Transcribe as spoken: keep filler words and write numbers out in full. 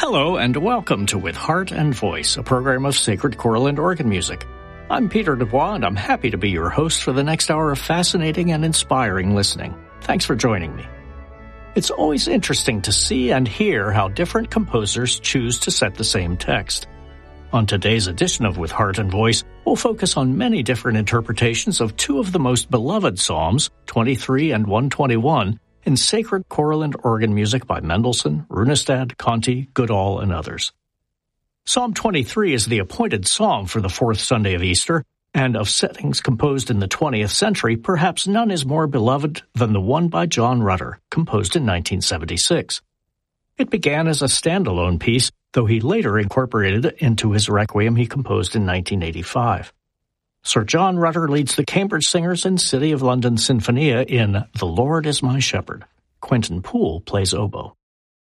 Hello and welcome to With Heart and Voice, a program of sacred choral and organ music. I'm Peter Dubois and I'm happy to be your host for the next hour of fascinating and inspiring listening. Thanks for joining me. It's always interesting to see and hear how different composers choose to set the same text. On today's edition of With Heart and Voice, we'll focus on many different interpretations of two of the most beloved psalms, twenty-three and one twenty-one, in sacred choral and organ music by Mendelssohn, Runestad, Conti, Goodall, and others. Psalm twenty-three is the appointed psalm for the fourth Sunday of Easter, and of settings composed in the twentieth century, perhaps none is more beloved than the one by John Rutter, composed in nineteen seventy-six. It began as a standalone piece, though he later incorporated it into his requiem he composed in nineteen eighty-five. Sir John Rutter leads the Cambridge Singers and City of London Sinfonia in The Lord is My Shepherd. Quentin Poole plays oboe.